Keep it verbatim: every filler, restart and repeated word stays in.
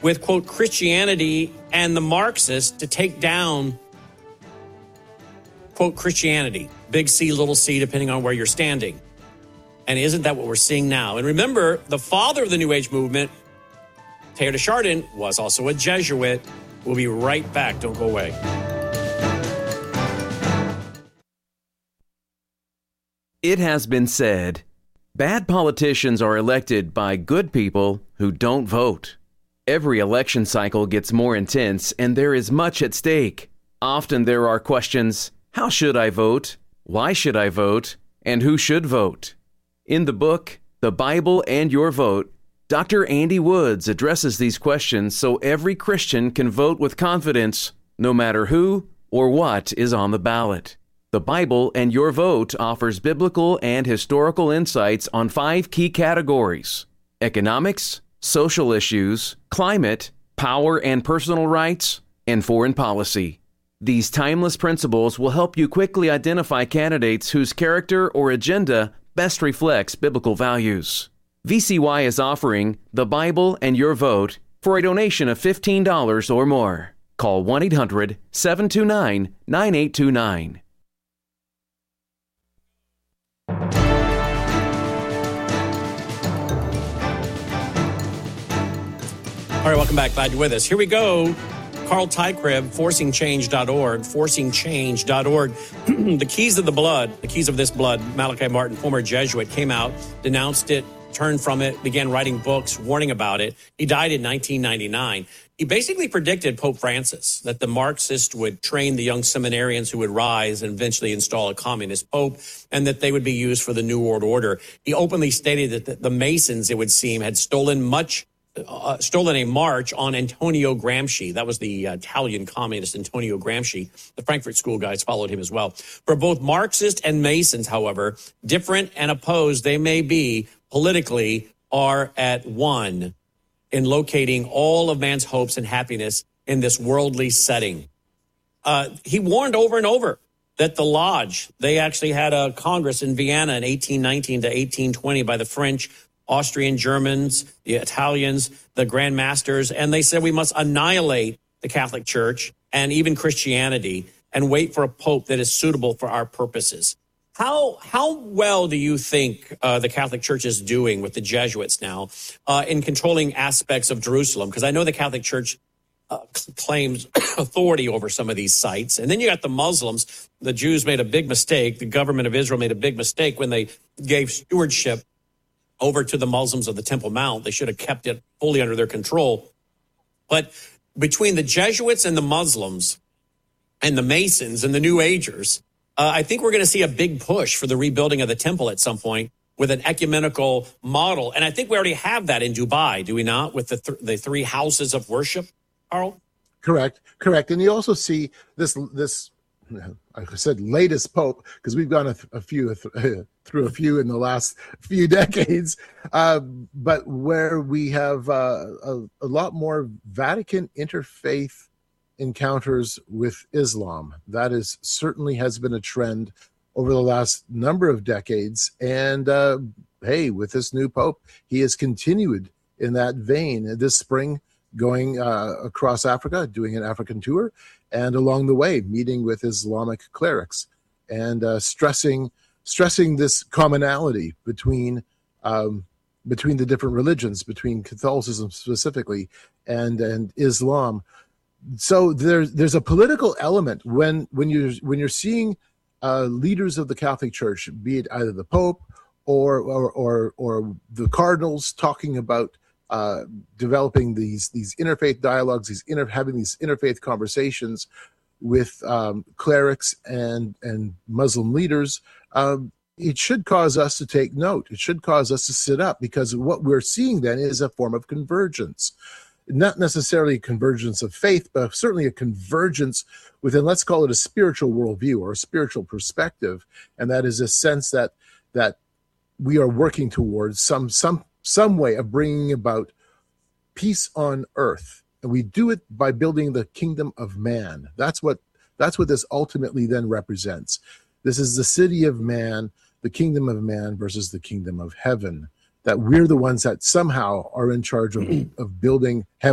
with, quote, Christianity and the Marxists to take down, quote, Christianity, big C, little c, depending on where you're standing. And isn't that what we're seeing now? And remember, the father of the New Age movement, Teilhard de Chardin, was also a Jesuit. We'll be right back. Don't go away. It has been said, bad politicians are elected by good people who don't vote. Every election cycle gets more intense, and there is much at stake. Often there are questions, how should I vote? Why should I vote? And who should vote? In the book, The Bible and Your Vote, Doctor Andy Woods addresses these questions so every Christian can vote with confidence, no matter who or what is on the ballot. The Bible and Your Vote offers biblical and historical insights on five key categories: economics, social issues, climate, power and personal rights, and foreign policy. These timeless principles will help you quickly identify candidates whose character or agenda best reflects biblical values. V C Y is offering The Bible and Your Vote for a donation of fifteen dollars or more. Call one eight hundred, seven two nine, nine eight two nine. All right, welcome back. Glad you're with us. Here we go. Carl Tykrib, forcing change dot org, forcing change dot org. The keys of the blood, the keys of this blood, Malachi Martin, former Jesuit, came out, denounced it, turned from it, began writing books, warning about it. He died in nineteen ninety-nine. He basically predicted Pope Francis, that the Marxists would train the young seminarians who would rise and eventually install a communist pope, and that they would be used for the New World Order. He openly stated that the Masons, it would seem, had stolen much Uh, stolen a march on Antonio Gramsci. That was the uh, Italian communist Antonio Gramsci. The Frankfurt School guys followed him as well. For both Marxists and Masons, however, different and opposed they may be politically, are at one in locating all of man's hopes and happiness in this worldly setting. Uh, he warned over and over that the Lodge, they actually had a Congress in Vienna in eighteen nineteen to eighteen twenty by the French, Austrian, Germans, the Italians, the Grand Masters, and they said we must annihilate the Catholic Church and even Christianity and wait for a pope that is suitable for our purposes. How how well do you think uh, the Catholic Church is doing with the Jesuits now uh, in controlling aspects of Jerusalem? Because I know the Catholic Church uh, claims authority over some of these sites. And then you got the Muslims. The Jews made a big mistake. The government of Israel made a big mistake when they gave stewardship over to the Muslims of the Temple Mount. They should have kept it fully under their control. But between the Jesuits and the Muslims and the Masons and the New Agers, uh, I think we're going to see a big push for the rebuilding of the temple at some point with an ecumenical model. And I think we already have that in Dubai, do we not, with the, th- the three houses of worship, Carl? Correct, correct. And you also see this, this like I said, latest pope, because we've gone a, a few through a few in the last few decades, uh, but where we have uh, a, a lot more Vatican interfaith encounters with Islam. That is certainly has been a trend over the last number of decades. And uh, hey, with this new pope, he has continued in that vein. This spring, going uh, across Africa, doing an African tour, and along the way, meeting with Islamic clerics and uh, stressing stressing this commonality between um, between the different religions, between Catholicism specifically and and Islam. So there's there's a political element when when you're when you're seeing uh, leaders of the Catholic Church, be it either the Pope or or or, or the cardinals, talking about uh, developing these these interfaith dialogues, these inter, having these interfaith conversations with um, clerics and and Muslim leaders. Um, it should cause us to take note. It should cause us to sit up, because what we're seeing then is a form of convergence. Not necessarily a convergence of faith, but certainly a convergence within, let's call it a spiritual worldview or a spiritual perspective. And that is a sense that that we are working towards some some some way of bringing about peace on earth. And we do it by building the kingdom of man. That's what that's what this ultimately then represents. This is the city of man, the kingdom of man versus the kingdom of heaven. That we're the ones that somehow are in charge of, of building heaven.